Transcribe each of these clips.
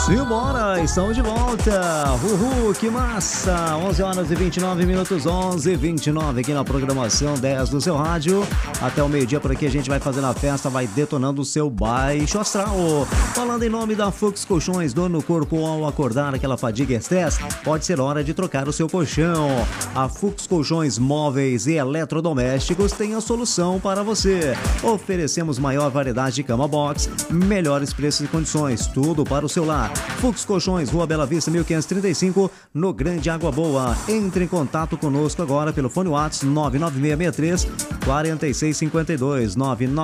Simbora, estamos de volta. Uhul, que massa. 11 horas e 29 minutos, 11h29 aqui na programação 10 do seu rádio. Até o meio-dia por aqui a gente vai fazendo a festa, vai detonando o seu baixo astral. Falando em nome da Fux Colchões, dor no corpo ao acordar, aquela fadiga e estresse, pode ser hora de trocar o seu colchão. A Fux Colchões móveis e eletrodomésticos tem a solução para você. Oferecemos maior variedade de cama box, melhores preços e condições, tudo para o seu lar. Fux Colchões, Rua Bela Vista, 1535, no Grande Água Boa. Entre em contato conosco agora pelo fone WhatsApp 99663-4652,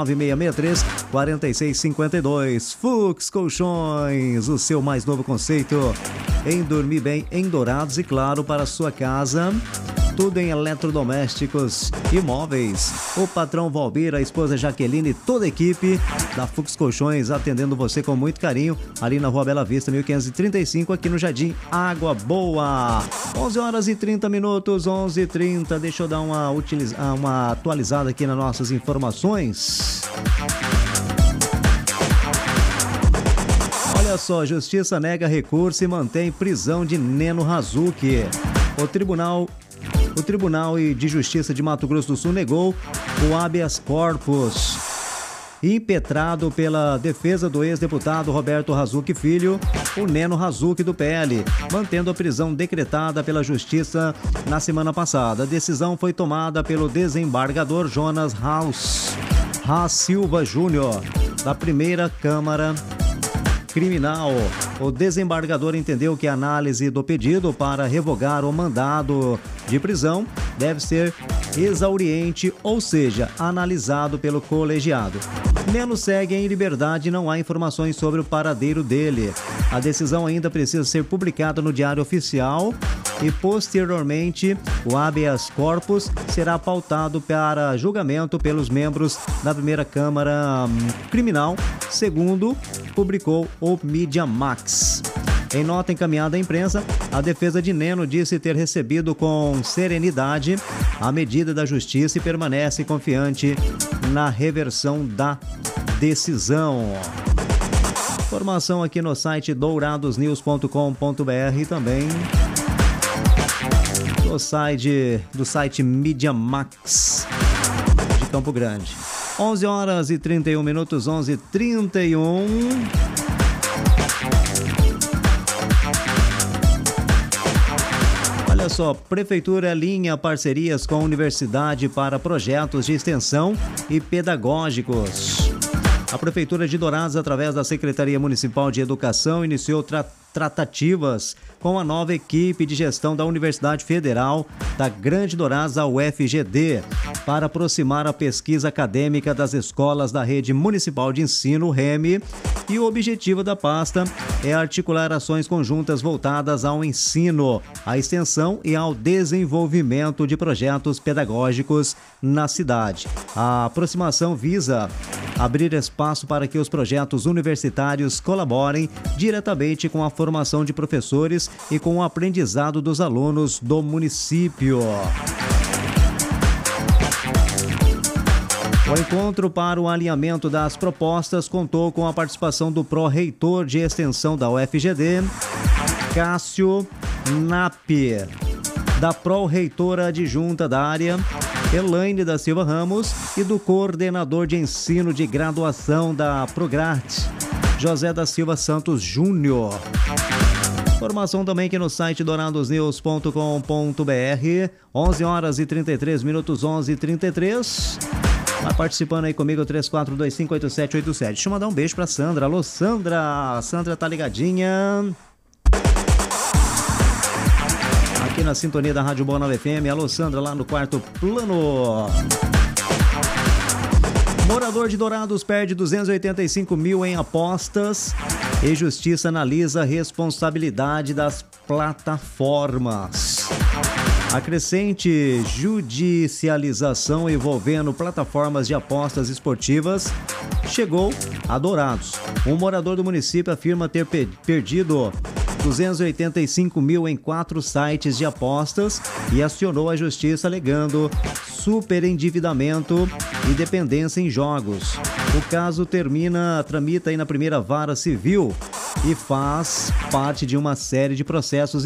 99663-4652. Fux Colchões, o seu mais novo conceito em dormir bem em Dourados e, claro, para a sua casa. Tudo em eletrodomésticos e móveis. O patrão Valbir, a esposa Jaqueline e toda a equipe da Fux Colchões atendendo você com muito carinho ali na Rua Bela Vista, 1535, aqui no Jardim Água Boa. 11 horas e 30 minutos, 11h30. Deixa eu dar uma atualizada aqui nas nossas informações. Olha só, Justiça nega recurso e mantém prisão de Neno Razuki. O Tribunal de Justiça de Mato Grosso do Sul negou o habeas corpus impetrado pela defesa do ex-deputado Roberto Razuki Filho, o Neno Razuki do PL, mantendo a prisão decretada pela Justiça na semana passada. A decisão foi tomada pelo desembargador Jonas Haas Silva Júnior, da primeira Câmara Criminal. O desembargador entendeu que a análise do pedido para revogar o mandado de prisão deve ser exauriente, ou seja, analisado pelo colegiado. Neno segue em liberdade e não há informações sobre o paradeiro dele. A decisão ainda precisa ser publicada no Diário Oficial e, posteriormente, o habeas corpus será pautado para julgamento pelos membros da primeira Câmara Criminal, segundo publicou o Mídia Max. Em nota encaminhada à imprensa, a defesa de Neno disse ter recebido com serenidade a medida da justiça e permanece confiante na reversão da decisão. Informação aqui no site douradosnews.com.br e também do site Mídia Max de Campo Grande. 11 horas e 31 minutos, 11h31. Olha só, Prefeitura alinha parcerias com a Universidade para projetos de extensão e pedagógicos. A Prefeitura de Dourados, através da Secretaria Municipal de Educação, iniciou tratativas com a nova equipe de gestão da Universidade Federal da Grande Dourados, a UFGD, para aproximar a pesquisa acadêmica das escolas da Rede Municipal de Ensino, REME, e o objetivo da pasta é articular ações conjuntas voltadas ao ensino, à extensão e ao desenvolvimento de projetos pedagógicos na cidade. A aproximação visa abrir espaço para que os projetos universitários colaborem diretamente com a formação de professores e com o aprendizado dos alunos do município. O encontro para o alinhamento das propostas contou com a participação do pró-reitor de extensão da UFGD, Cássio Napi, da pró-reitora adjunta da área, Elaine da Silva Ramos, e do coordenador de ensino de graduação da Progrart, José da Silva Santos Júnior. Informação também aqui no site douradosnews.com.br. 11 horas e 33 minutos, 11h33. Vai participando aí comigo, 34258787. Deixa eu mandar um beijo pra Sandra. Alô, Sandra. A Sandra tá ligadinha aqui na sintonia da Rádio Boa Nova FM. Alô, Sandra, lá no quarto plano. Morador de Dourados perde 285 mil em apostas e Justiça analisa a responsabilidade das plataformas. A crescente judicialização envolvendo plataformas de apostas esportivas chegou a Dourados. Um morador do município afirma ter perdido 285 mil em 4 sites de apostas e acionou a justiça alegando superendividamento e dependência em jogos. O caso tramita aí na primeira vara civil e faz parte de uma série de processos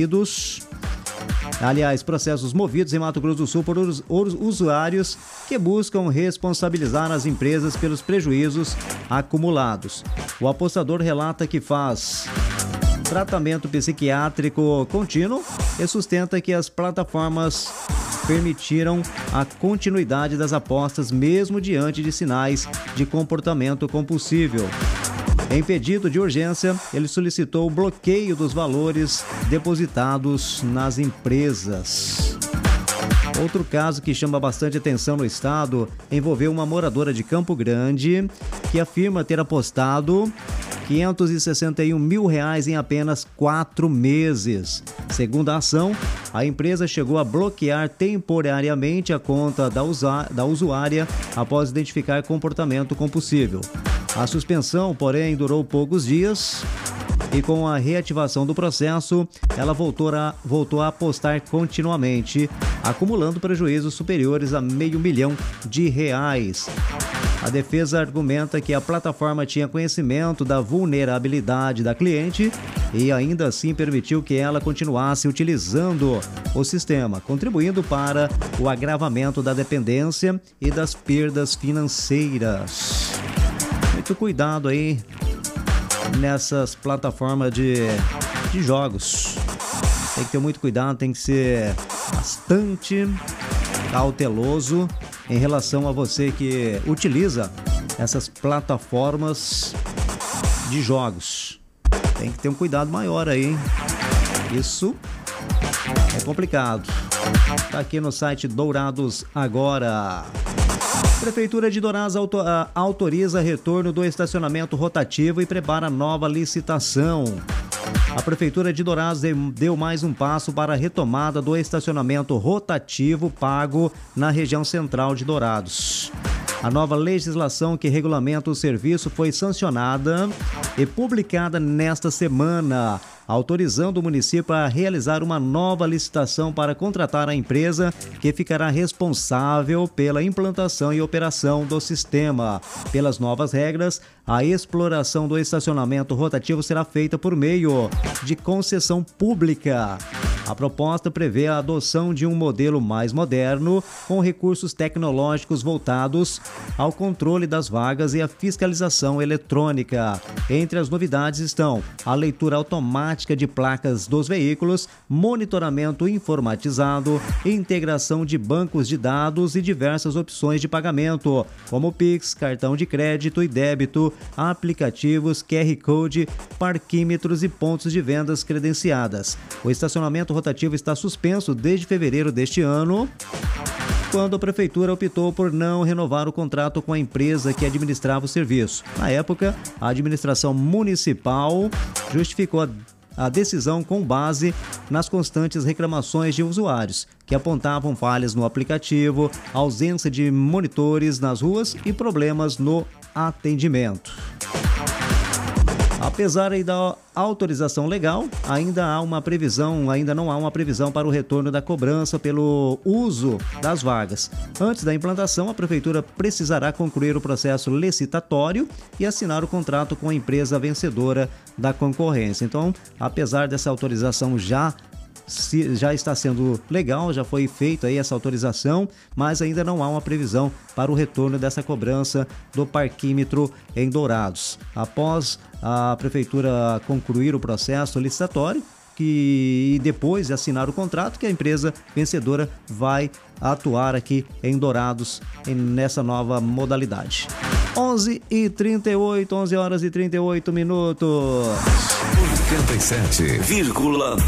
processos movidos em Mato Grosso do Sul por usuários que buscam responsabilizar as empresas pelos prejuízos acumulados. O apostador relata que faz tratamento psiquiátrico contínuo e sustenta que as plataformas permitiram a continuidade das apostas mesmo diante de sinais de comportamento compulsivo. Em pedido de urgência, ele solicitou o bloqueio dos valores depositados nas empresas. Outro caso que chama bastante atenção no estado envolveu uma moradora de Campo Grande que afirma ter apostado R$561 mil em apenas 4 meses. Segundo a ação, a empresa chegou a bloquear temporariamente a conta da usuária após identificar comportamento compulsivo. A suspensão, porém, durou poucos dias e com a reativação do processo, ela voltou a apostar continuamente, acumulando prejuízos superiores a R$500 mil. A defesa argumenta que a plataforma tinha conhecimento da vulnerabilidade da cliente e ainda assim permitiu que ela continuasse utilizando o sistema, contribuindo para o agravamento da dependência e das perdas financeiras. Muito cuidado aí nessas plataformas de jogos. Tem que ter muito cuidado, tem que ser bastante cauteloso em relação a você que utiliza essas plataformas de jogos. Tem que ter um cuidado maior aí, hein? Isso é complicado. Tá aqui no site Dourados Agora. Prefeitura de Dourados autoriza retorno do estacionamento rotativo e prepara nova licitação. A Prefeitura de Dourados deu mais um passo para a retomada do estacionamento rotativo pago na região central de Dourados. A nova legislação que regulamenta o serviço foi sancionada e publicada nesta semana, autorizando o município a realizar uma nova licitação para contratar a empresa que ficará responsável pela implantação e operação do sistema. Pelas novas regras, a exploração do estacionamento rotativo será feita por meio de concessão pública. A proposta prevê a adoção de um modelo mais moderno, com recursos tecnológicos voltados ao controle das vagas e a fiscalização eletrônica. Entre as novidades estão a leitura automática de placas dos veículos, monitoramento informatizado, integração de bancos de dados e diversas opções de pagamento, como Pix, cartão de crédito e débito, aplicativos, QR Code, parquímetros e pontos de vendas credenciadas. O estacionamento rotativo está suspenso desde fevereiro deste ano, quando a Prefeitura optou por não renovar o contrato com a empresa que administrava o serviço. Na época, a administração municipal justificou a decisão com base nas constantes reclamações de usuários, que apontavam falhas no aplicativo, ausência de monitores nas ruas e problemas no atendimento. Apesar da autorização legal, ainda não há uma previsão para o retorno da cobrança pelo uso das vagas. Antes da implantação, a Prefeitura precisará concluir o processo licitatório e assinar o contrato com a empresa vencedora da concorrência. Então, apesar dessa autorização já está sendo legal, já foi feita aí essa autorização, mas ainda não há uma previsão para o retorno dessa cobrança do parquímetro em Dourados. Após a Prefeitura concluir o processo licitatório, e depois de assinar o contrato, que a empresa vencedora vai atuar aqui em Dourados nessa nova modalidade. 11h38, 11 horas e 38 minutos. 87,9